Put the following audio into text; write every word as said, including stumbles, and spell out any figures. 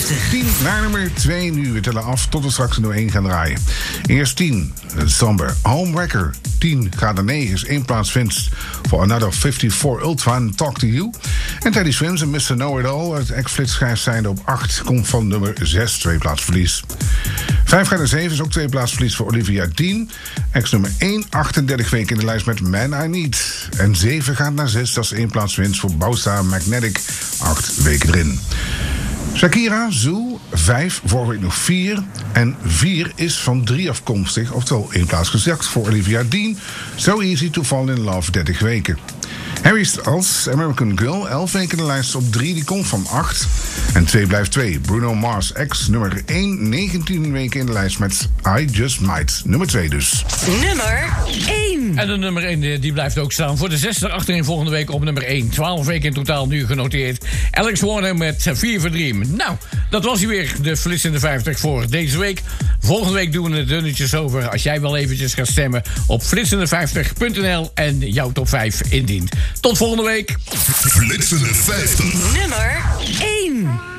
vijftig. tien naar nummer twee nu. We tellen af tot we straks nummer één gaan draaien. Eerst tien, Somber, Homewrecker. tien gaat naar negen, is één plaats winst voor Another vijfenvijftig Ultra en Talk to You. En Teddy Swims en mister Know It All, het ex-flitsschijf zijnde op acht, komt van nummer zes, twee plaats verlies. vijf gaat naar zeven, is ook twee plaats verlies voor Olivia Dean. Ex nummer één, achtendertig weken in de lijst met Man I Need. En zeven gaat naar zes, dat is één plaats winst voor Bouwsta Magnetic, acht weken erin. Shakira, Zoo, vijf, vorige week nog vier. En vier is van drie afkomstig, oftewel één plaats gezakt voor Olivia Dean. So Easy to Fall in Love, dertig weken. Harry Styles, American Girl, elf weken in de lijst op drie, die komt van acht. En twee blijft twee. Bruno Mars, ex, nummer één, negentien weken in de lijst met I Just Might. Nummer twee dus. Nummer één. En de nummer één die blijft ook staan. Voor de zesde achterin volgende week op nummer één. twaalf weken in totaal nu genoteerd. Alex Warner met Fever Dream. Nou, dat was hier weer de flitsende vijftig voor deze week. Volgende week doen we het dunnetjes over. Als jij wel eventjes gaat stemmen op flitsende vijftig punt n l en jouw top vijf indient. Tot volgende week. Flitsende vijftig. Nummer één.